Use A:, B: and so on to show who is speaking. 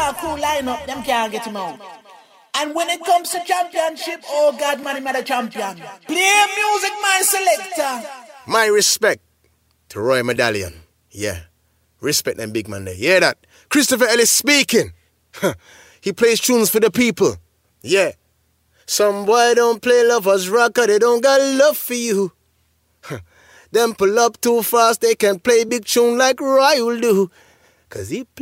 A: all crew line up, them can't get him out. And when it comes to championship, oh God, man, I'm the champion. Play music, my selector.
B: My respect to Roy Medallion. Yeah. Respect them big man there. Hear that? Christopher Ellis speaking. He plays tunes for the people. Yeah. Some boy don't play lovers rock, or they don't got love for you. Them pull up too fast, they can play big tune like Roy will do. 'Cause he